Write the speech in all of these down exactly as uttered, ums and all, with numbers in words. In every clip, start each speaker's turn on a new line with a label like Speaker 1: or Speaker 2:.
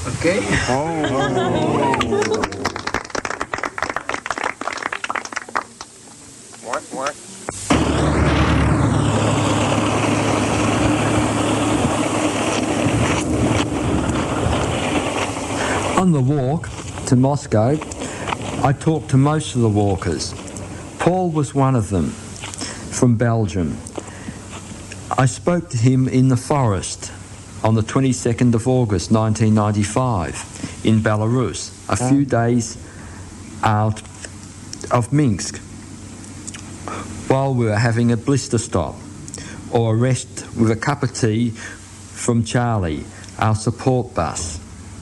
Speaker 1: Okay?
Speaker 2: Oh.
Speaker 1: What, what?
Speaker 3: On the walk to Moscow, I talked to most of the walkers. Paul was one of them, from Belgium. I spoke to him in the forest on the twenty-second of August nineteen ninety-five in Belarus, a few days out of Minsk, while we were having a blister stop or a rest with a cup of tea from Charlie, our support bus.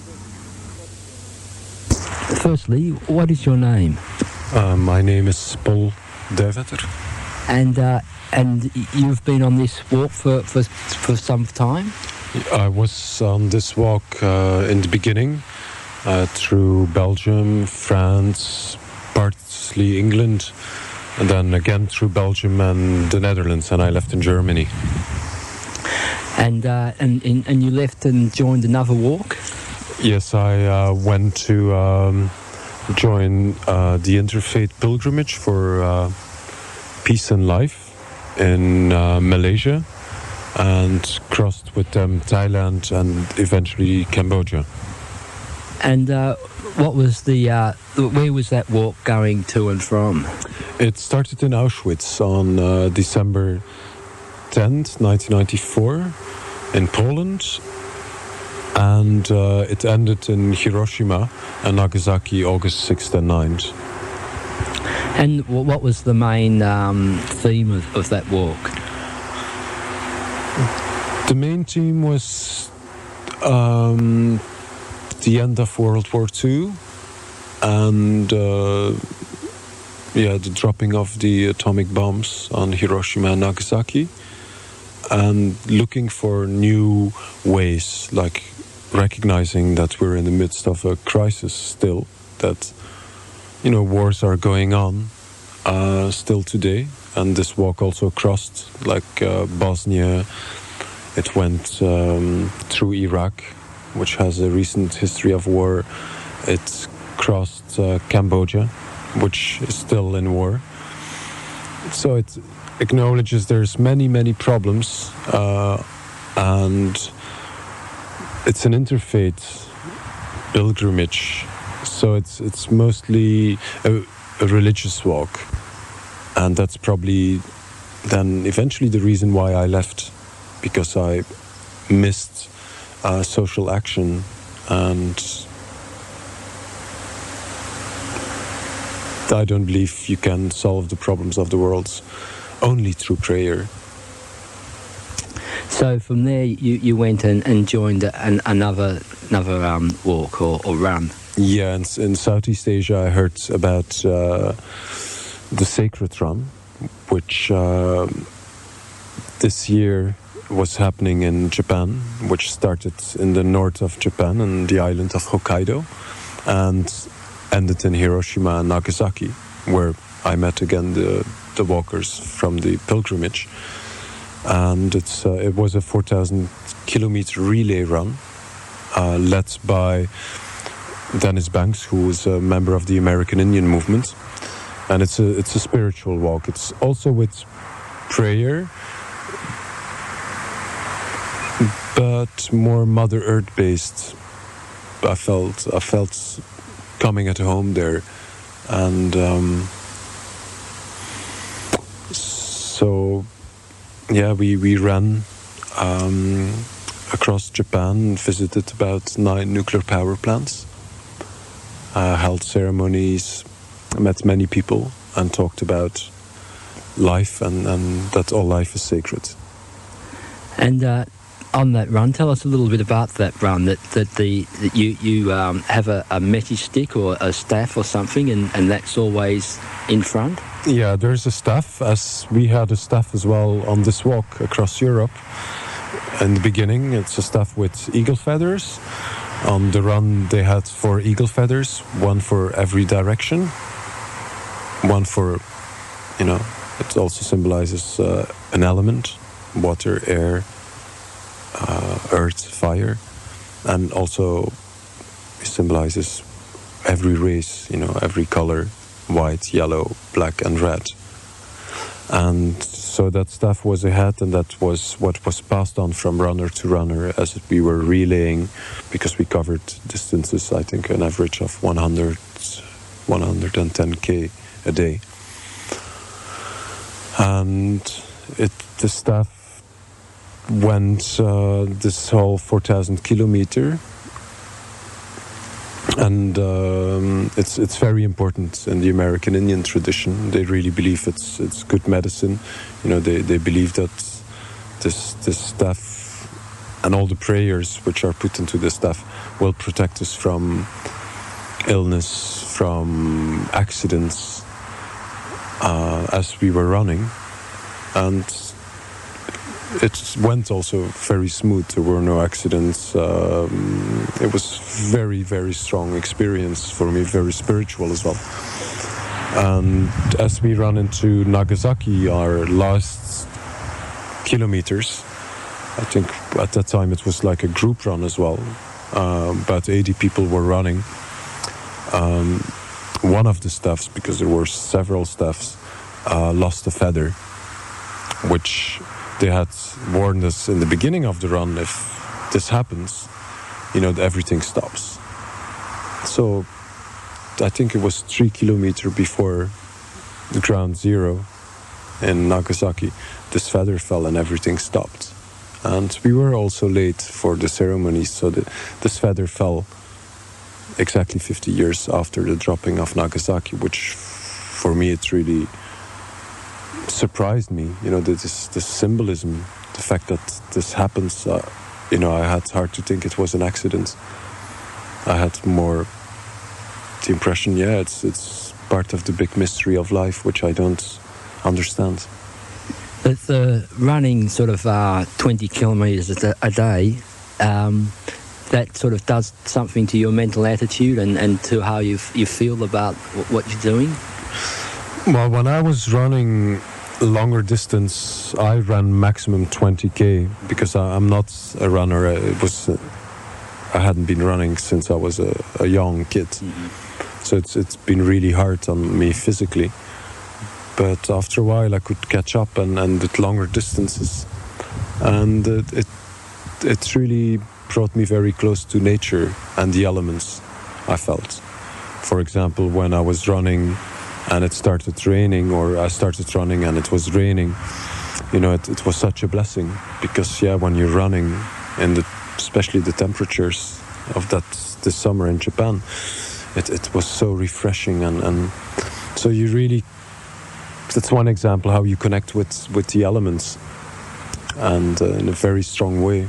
Speaker 3: Firstly, what is your name?
Speaker 4: Uh, my name is Paul Deveter.
Speaker 3: And uh, and you've been on this walk for, for, for some time?
Speaker 4: I was on this walk uh, in the beginning uh, through Belgium, France, partly England, and then again through Belgium and the Netherlands, and I left in Germany.
Speaker 3: And uh, and, and and you left and joined another walk?
Speaker 4: Yes, I uh, went to um, join uh, the Interfaith Pilgrimage for uh, Peace and Life in uh, Malaysia, and crossed with them Thailand and eventually Cambodia.
Speaker 3: And uh, what was the, uh, where was that walk going to and from?
Speaker 4: It started in Auschwitz on uh, December tenth, nineteen ninety-four in Poland, and uh, it ended in Hiroshima and Nagasaki August sixth and ninth.
Speaker 3: And what was the main um, theme of, of that walk?
Speaker 4: The main theme was um, the end of World War Two and uh, yeah, the dropping of the atomic bombs on Hiroshima and Nagasaki, and looking for new ways, like recognizing that we're in the midst of a crisis still, that, you know, wars are going on uh, still today, and this walk also crossed, like uh, Bosnia. It went um, through Iraq, which has a recent history of war. It crossed uh, Cambodia, which is still in war. So it acknowledges there's many, many problems, uh, and it's an interfaith pilgrimage. So it's it's mostly a, a religious walk, and that's probably then eventually the reason why I left, because I missed uh, social action, and I don't believe you can solve the problems of the world only through prayer.
Speaker 3: So from there you, you went and, and joined an, another another um, walk or, or run?
Speaker 4: Yeah, in, in Southeast Asia I heard about uh, the Sacred Run, which uh, this year was happening in Japan, which started in the north of Japan in the island of Hokkaido and ended in Hiroshima and Nagasaki, where I met again the, the walkers from the pilgrimage. And it's uh, it was a four thousand kilometer relay run uh, led by Dennis Banks, who was a member of the American Indian movement. And it's a it's a spiritual walk. It's also with prayer, but more Mother Earth based. I felt I felt coming at home there, and um, so yeah, we we ran um, across Japan, visited about nine nuclear power plants, uh, held ceremonies, met many people, and talked about life and, and that all life is sacred.
Speaker 3: And uh, on that run, tell us a little bit about that run. That that the that you you um, have a, a meti stick or a staff or something, and, and that's always in front.
Speaker 4: Yeah, there's a staff, as we had a staff as well on this walk across Europe. In the beginning, it's a staff with eagle feathers. On the run, they had four eagle feathers, one for every direction, one for, you know, it also symbolizes uh, an element, water, air, uh, earth, fire, and also it symbolizes every race, you know, every color, white, yellow, black and red. And so that staff was ahead, and that was what was passed on from runner to runner as we were relaying, because we covered distances, I think an average of one hundred, one hundred ten K a day. And it, the staff went uh, this whole four thousand kilometer. And um, it's it's very important in the American Indian tradition. They really believe it's it's good medicine. You know, they, they believe that this this staff and all the prayers which are put into the staff will protect us from illness, from accidents uh, as we were running. And it went also very smooth. There were no accidents. Um, it was very, very strong experience for me, very spiritual as well. And as we run into Nagasaki, our last kilometers, I think at that time it was like a group run as well. Uh, about eighty people were running. Um, one of the staffs, because there were several staffs, uh, lost a feather, which they had warned us in the beginning of the run, if this happens, you know, everything stops. So I think it was three kilometers before the ground zero in Nagasaki, this feather fell and everything stopped. And we were also late for the ceremony, so the, this feather fell exactly fifty years after the dropping of Nagasaki, which for me it really surprised me, you know, this this symbolism, the fact that this happens. Uh, you know, I had hard to think it was an accident. I had more the impression, yeah, it's it's part of the big mystery of life, which I don't understand.
Speaker 2: But the running sort of uh, twenty kilometres a, a day, um, that sort of does something to your mental attitude and, and to how you you feel about what you're doing?
Speaker 4: Well, when I was running longer distance, I ran maximum twenty K because I, I'm not a runner. It was uh, I hadn't been running since I was a, a young kid, mm-hmm. so it's it's been really hard on me physically. But after a while, I could catch up and, and did longer distances, and it, it it really brought me very close to nature and the elements. I felt, for example, when I was running and it started raining, or I started running and it was raining, you know, it, it was such a blessing, because yeah, when you're running, and especially the temperatures of that this summer in Japan, it, it was so refreshing, and, and so you really, that's one example how you connect with, with the elements, and uh, in a very strong way.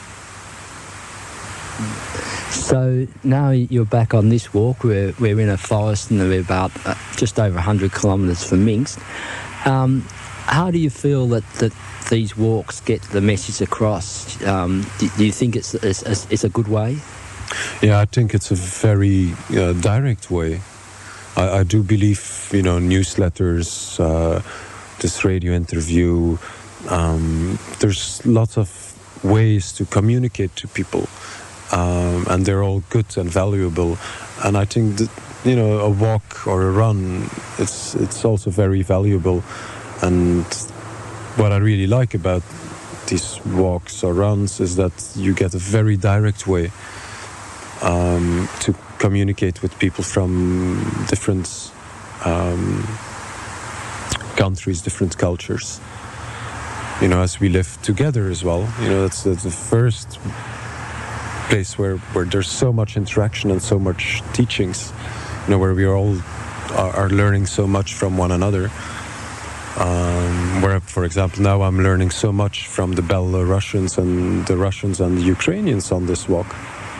Speaker 2: So now you're back on this walk. We're, we're in a forest and we're about uh, just over one hundred kilometres from Minsk. Um, how do you feel that, that these walks get the message across? Um, do, do you think it's, it's, it's a good way?
Speaker 4: Yeah, I think it's a very uh, direct way. I, I do believe, you know, newsletters, uh, this radio interview, um, there's lots of ways to communicate to people. Um, and they're all good and valuable, and I think that, you know, a walk or a run, it's it's also very valuable. And what I really like about these walks or runs is that you get a very direct way um, to communicate with people from different um, countries, different cultures. You know, as we live together as well. You know, that's, that's the first place where, where there's so much interaction and so much teachings, you know, where we are all are, are learning so much from one another. Um, where, for example, now I'm learning so much from the Belarusians and the Russians and the Ukrainians on this walk.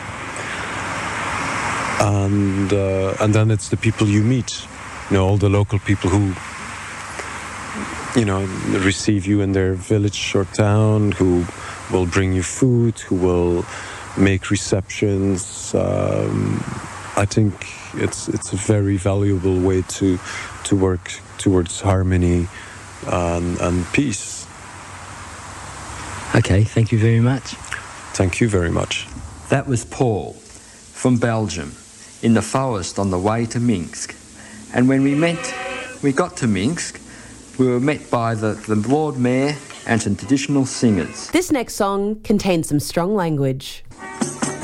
Speaker 4: And uh, and then it's the people you meet, you know, all the local people who, you know, receive you in their village or town, who will bring you food, who will make receptions. Um, I think it's it's a very valuable way to to work towards harmony and, and peace.
Speaker 2: Okay, thank you very much.
Speaker 4: Thank you very much.
Speaker 3: That was Paul from Belgium in the forest on the way to Minsk. And when we met, we got to Minsk, we were met by the, the Lord Mayor and some traditional singers.
Speaker 1: This next song contains some strong language.